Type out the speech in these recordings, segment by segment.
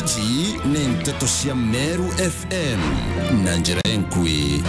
Ici ni Nteto cia Meru FM na njira enkui.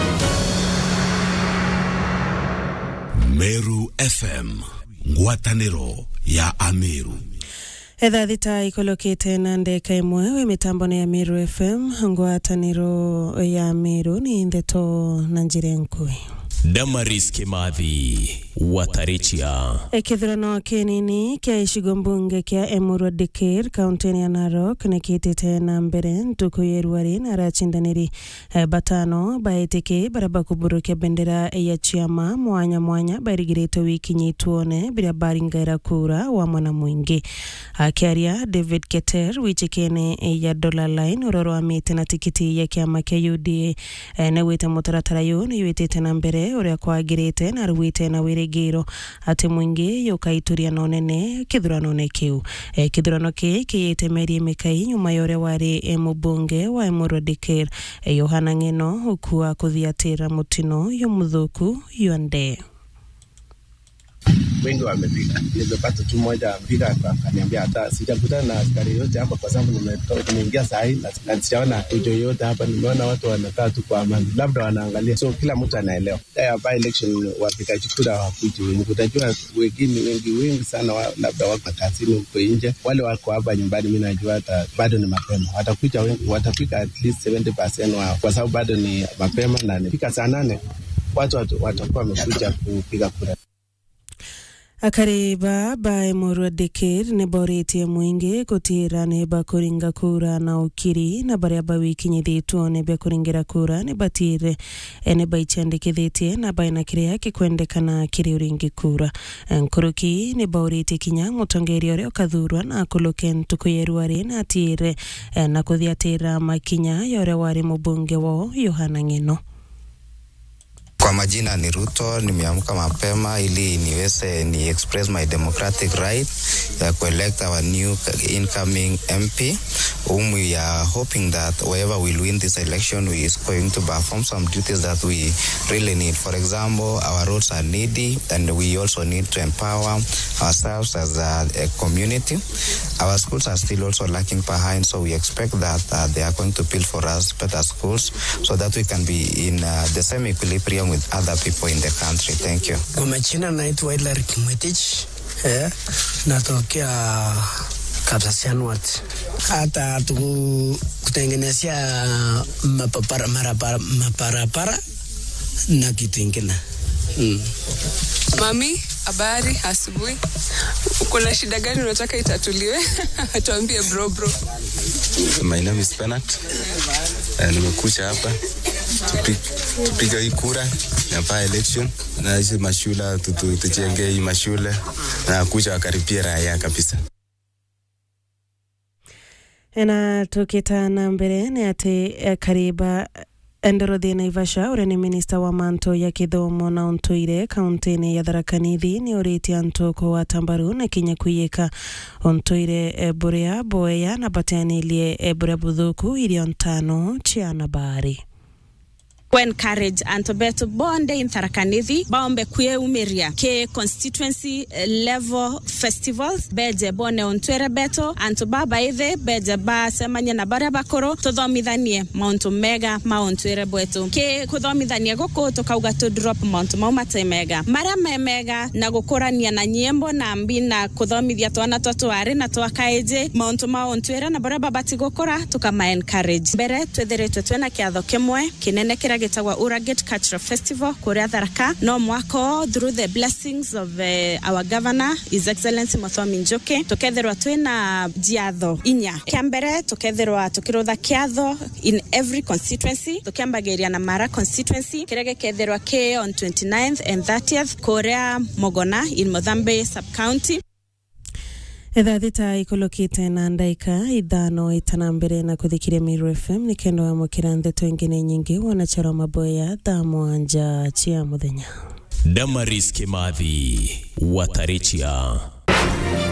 Meru FM, ngwataniro ya Ameru. Edha thita ikolokete na ndeka imwe we mitambo ya Meru FM, ngwataniro ya Ameru ni Nteto na njira enkui. Damaris Kimathi Watarichia Ekithurano kenini kia ishigo mbunge kia Emurua Dikir kauntini ya Narok nikitite na mbere ntuku yeruari na rachindaniri batano baetike baraba kuburukia bendera ya chiama mwanya bairigirito wiki nyituone bila baringaira kura wa mwana mwingi. Akiaria David Keter wichikene ya Dollar Line uroro amite na tikiti ya kiama kia UDA na wite mutaratara yun yuitite na mbere uria kwagirite na ruwite na wirigiro ati mwingi yukaituria nonene kithurano nekiu. Kithurano kiyete meri mikai nyuma yore wari mubunge wa Emurua Dikir Yohana Ngeno ukua kuthiatira mutino yomuthuku yuande. Wengi wamepika. Nilipata tu mmoja mpika akaniambia hata sijakutana na askari yote hapa kwa sababu nimeingia saa hii na sijaona ujo yote hapa. Nimeona watu wanakaa tu kwa amani. Labda wanaangalia. So kila mtu anaelewa. By election wapigaji kura hawakuji wengi. Utajua wengi sana labda wako kazini huko nje. Wale wako hapa nyumbani mimi najua hata bado ni mapema. Watakuja wengi, watafika at least 70% wao kwa sababu bado ni mapema na nifika saa 8 watu watakuwa wamekuja kupiga kura. Akariba ba Emurua Dikir ne boreti mwingi kutira ne bakuringa kura na ukiri na bariaba wiki nyithitu ne bakuringira kura ne batire ene baichande kithete na baina kiria kikwendekana kiri uringi kura. Nkuruki ne boreti kinya mutongeri ore okathurwa na kuluken tukuyeruari na atire na kuthiatira makinya yore wari mubunge wao Yohana Ngeno. Kwa majina ni Ruto, nimeamka mapema ili niweze ni express my democratic right to elect our new incoming MP, whom we are hoping that whoever will win this election is going to perform some duties that we really need. For example, our roads are needy and we also need to empower ourselves as a community. Our schools are still also lacking behind, so we expect that they are going to build for us better schools so that we can be in the same equilibrium with other people in the country. Thank you. Kwa majina naitwa Hilary Kimetich, natokea Kapsasian Ward. Hata kutengenezea maparapara na kitu ingine. Mami, habari asubuhi. Kuna shida gani unataka itatuliwe? Tuambie bro. My name is Bernard. Nimekuja hapa tupiga hii kura ya by election na hizi mashule tujenge hii mashule na kuja wakaribia raia kabisa. Ena tukitana mbere ni ati kariba Endorothi Naivasha ure ni minister wa manto ya kithomo na untuire kauntini ya Tharaka Nithi ni uriti antoko wa Tambaru na kinya kuyeka untuire burea boya na batanilie burea buthuku irio ntano chiana bari. Encourage Antobeto bonde in Tharaka Nithi baombe kuye umeria ke constituency level festivals beje bone ontwere beto antobaba ithe beje ba semanya na bara bakoro tothomithanie Mount Mega mauntwere beto ke kuthomithanie goko tukauga to drop Mount Maumate Mega mara mega na gukorania na nyembo na mbina kuthomithia twana twatware na twakaeje Mount Mauntwere na bara babati gukora tukama encourage bere twetherete twena kiatho kimwe kinene kira gitagwa Uraget Cultural Festival kuria Tharaka no mwako through the blessings of our governor His Excellency Muthomi Njuki tuketherwa twina jiatho inya kiambere tuketherwa tukirotha kiatho in every constituency tukiambageria na Mara constituency kirege ketherwa ke on 29th and 30th kuria Mogona in Mozambique sub county. Edha thita ikolokite na ndaika idhano itanambere na kuthikire Meru FM ni kendo wa mukira ndeto ingine nyingi wanacharo maboya dhamo anja chia muthenya. Damaris Kimathi Watarichia.